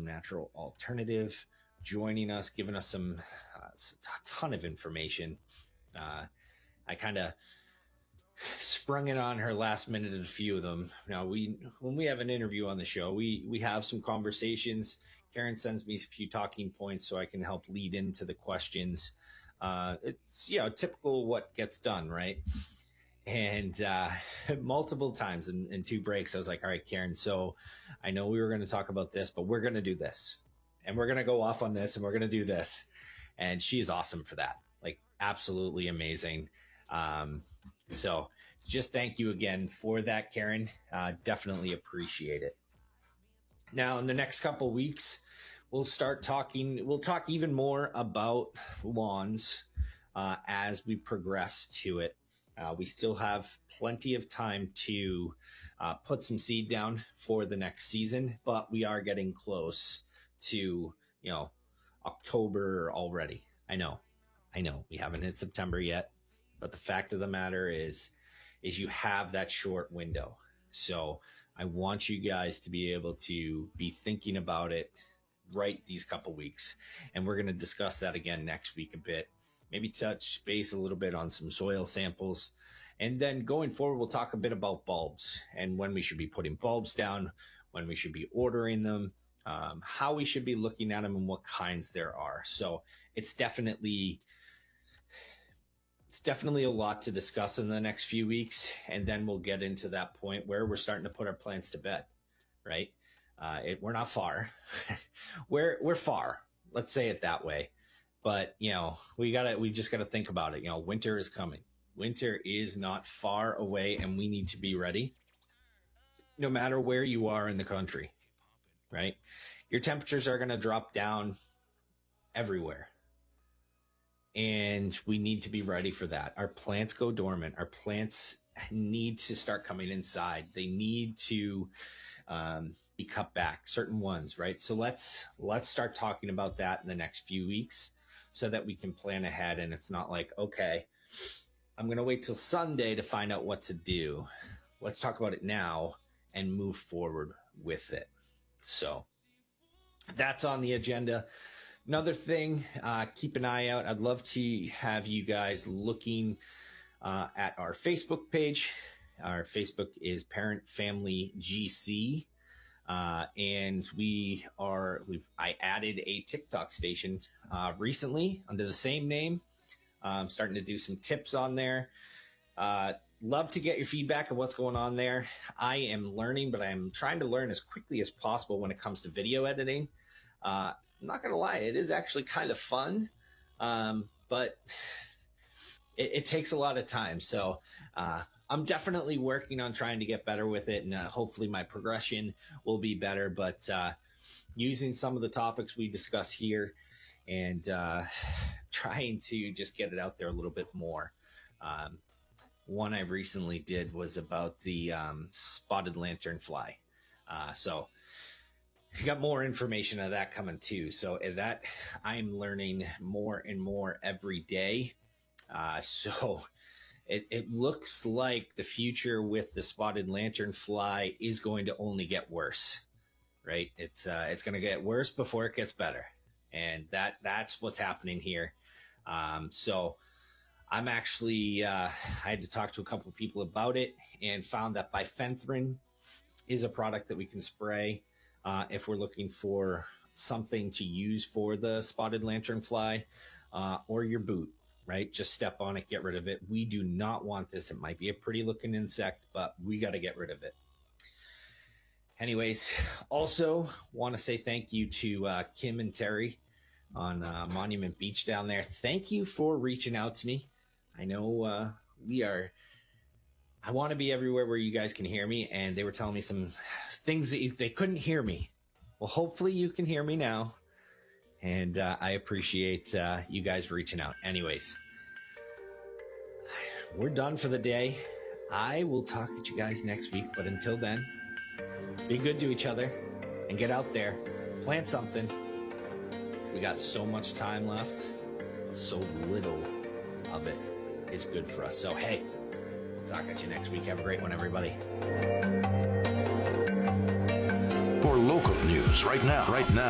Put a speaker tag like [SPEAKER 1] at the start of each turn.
[SPEAKER 1] from Natural Alternative, joining us, giving us a ton of information. I kind of sprung it on her last minute at a few of them. Now, when we have an interview on the show, we have some conversations. Karen sends me a few talking points so I can help lead into the questions. It's typical what gets done, right? And multiple times in 2 breaks, I was like, all right, Karen, so I know we were going to talk about this, but we're going to do this. And we're going to go off on this, and we're going to do this. And she's awesome for that. Like, absolutely amazing. So just thank you again for that, Karen. Definitely appreciate it. Now, in the next couple of weeks, we'll talk even more about lawns as we progress to it. We still have plenty of time to put some seed down for the next season, but we are getting close to, October already. I know we haven't hit September yet, but the fact of the matter is you have that short window. So I want you guys to be able to be thinking about it right these couple weeks. And we're going to discuss that again next week a bit, maybe touch base a little bit on some soil samples. And then going forward, we'll talk a bit about bulbs and when we should be putting bulbs down, when we should be ordering them, how we should be looking at them, and what kinds there are. So it's definitely a lot to discuss in the next few weeks. And then we'll get into that point where we're starting to put our plants to bed, right? We're not far. we're far. Let's say it that way. But, we just got to think about it. Winter is coming. Winter is not far away, and we need to be ready no matter where you are in the country, right? Your temperatures are going to drop down everywhere, and we need to be ready for that. Our plants go dormant. Our plants need to start coming inside. They need to be cut back, certain ones, right? So let's start talking about that in the next few weeks so that we can plan ahead. And it's not like, okay, I'm going to wait till Sunday to find out what to do. Let's talk about it now and move forward with it. So that's on the agenda. Another thing, keep an eye out. I'd love to have you guys looking at our Facebook page. Our Facebook is Parent Family GC. And I added a TikTok station recently under the same name. I'm starting to do some tips on there. Love to get your feedback of what's going on there. I am learning, but I'm trying to learn as quickly as possible when it comes to video editing. I'm not going to lie, it is actually kind of fun, but it takes a lot of time. So I'm definitely working on trying to get better with it, and hopefully my progression will be better. But using some of the topics we discuss here and trying to just get it out there a little bit more. One I recently did was about the spotted lanternfly. So you got more information of that coming too. So that I'm learning more and more every day. So it looks like the future with the spotted lanternfly is going to only get worse, right? It's going to get worse before it gets better. And that's what's happening here. So I'm actually, I had to talk to a couple of people about it and found that bifenthrin is a product that we can spray if we're looking for something to use for the spotted lanternfly or your boot, right? Just step on it, get rid of it. We do not want this. It might be a pretty looking insect, but we got to get rid of it. Anyways, also want to say thank you to Kim and Terry on Monument Beach down there. Thank you for reaching out to me. I know I want to be everywhere where you guys can hear me, and they were telling me some things that they couldn't hear me. Well, hopefully you can hear me now, and I appreciate you guys reaching out. Anyways, we're done for the day. I will talk to you guys next week, but until then, be good to each other and get out there, plant something. We got so much time left, but so little of it is good for us. So, hey, we'll talk at you next week. Have a great one, everybody.
[SPEAKER 2] For local news right now.